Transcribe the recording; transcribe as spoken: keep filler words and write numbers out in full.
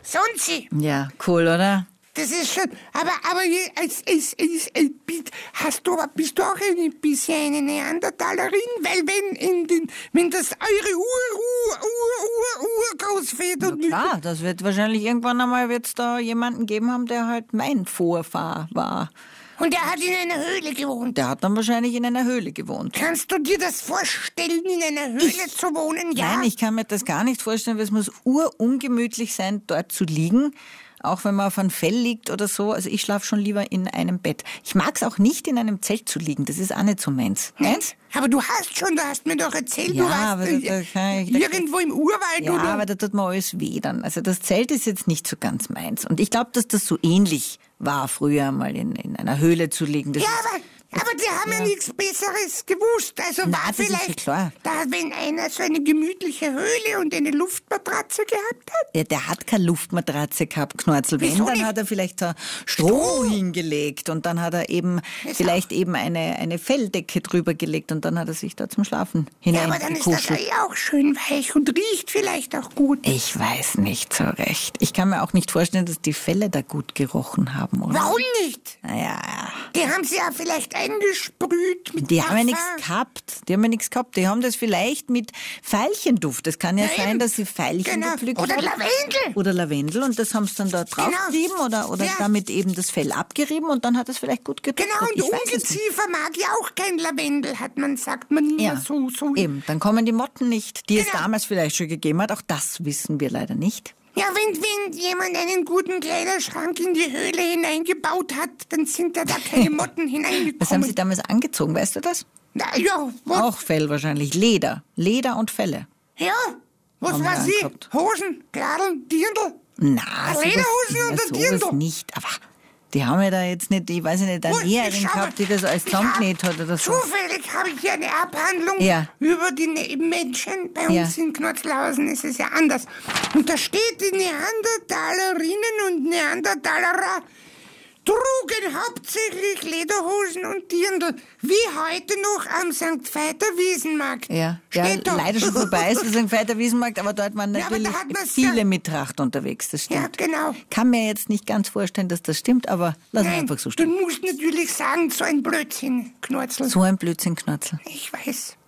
Sonst. Ja, cool, oder? Das ist schon, aber, aber je- als, als, als, als, hast du, bist du auch ein bisschen eine Neandertalerin? Weil wenn in den, wenn das eure Ur, Ur, Ur, Ur, Urgroßväter... Na klar, das wird wahrscheinlich irgendwann einmal wird's da jemanden geben haben, der halt mein Vorfahr war. Und er hat in einer Höhle gewohnt. Der hat dann wahrscheinlich in einer Höhle gewohnt. Kannst du dir das vorstellen, in einer Höhle Ich- zu wohnen? Ja. Nein, ich kann mir das gar nicht vorstellen, weil es muss urungemütlich sein, dort zu liegen. Auch wenn man auf einem Fell liegt oder so. Also ich schlafe schon lieber in einem Bett. Ich mag es auch nicht, in einem Zelt zu liegen. Das ist auch nicht so meins. Meins? Aber du hast schon, du hast mir doch erzählt, Ja, du warst aber da- da kann ich- da- irgendwo im Urwald, Ja, oder? aber da tut mir alles weh dann. Also das Zelt ist jetzt nicht so ganz meins. Und ich glaube, dass das so ähnlich war, früher mal in, in einer Höhle zu liegen. Das Ja, ist, aber, aber die haben ja, nichts Besseres gewusst. Also Na, war das ist ja vielleicht, klar. da, wenn einer so eine gemütliche Höhle und eine Luftmatratze gehabt hat. ja, der hat keine Luftmatratze gehabt, Knorzel. Wenn, Wieso dann nicht? hat er vielleicht so Stroh hingelegt und dann hat er eben Ist vielleicht eben eine, eine Felldecke drüber gelegt und dann hat er sich da zum Schlafen Ja, aber dann ist das hineingekuschelt. eh auch schön weich und riecht vielleicht auch gut. Ich weiß nicht so recht. Ich kann mir auch nicht vorstellen, dass die Felle da gut gerochen haben, oder? Warum nicht? Naja, Die haben sie ja vielleicht eingesprüht mit die haben ja Parfum. nichts gehabt. Die haben ja nichts gehabt. Die haben das vielleicht mit Veilchenduft. Das kann ja, Ja, sein, eben. dass sie Veilchen Genau. gepflückt Oder haben. Lavendel. Oder Lavendel und das haben sie dann da draufgerieben oder, oder Ja. damit eben das Fell abgerieben und dann hat es vielleicht gut geduftet. Genau, und Ich weiß es nicht. Ungeziefer mag ja auch kein Lavendel, hat man, sagt man immer Ja, so. so. eben. Dann kommen die Motten nicht, die es Genau. damals vielleicht schon gegeben hat. Auch das wissen wir leider nicht. Ja, wenn, wenn jemand einen guten Kleiderschrank in die Höhle hineingebaut hat, dann sind da, da keine Motten hineingekommen. Was haben sie damals angezogen, weißt du das? Na ja, was? Auch Fell wahrscheinlich. Leder. Leder und Felle. Ja, was Haben wir war sie? angehabt. Hosen, Kladeln, Dirndl? Na, sowas, Lederhosen ja, und ein sowas Dirndl. nicht. Aber die haben ja da jetzt nicht, ich weiß nicht, eine Gut, Näherin ich schau mal. gehabt, die das alles Ich hab- zusammengenäht hat oder so. Zufällig habe ich hier eine Abhandlung Ja. über die Nebenmenschen. Bei uns Ja. in Knotzlausen ist es ja anders. Und da steht, die Neandertalerinnen und Neandertaler trugen hauptsächlich Lederhosen und Dirndl, wie heute noch am Sankt Veit Wiesenmarkt. Ja, ja Steht da. leider schon vorbei ist der Sankt Veit Wiesenmarkt, aber dort waren Ja, aber da natürlich hat man's viele ja- mit Tracht unterwegs, das Ja, stimmt. genau. Kann mir jetzt nicht ganz vorstellen, dass das stimmt, aber lass uns Nein, einfach so du stehen. musst natürlich sagen, so ein Blödsinn, Knurzel. So ein Blödsinn, Knörzel. Ich weiß.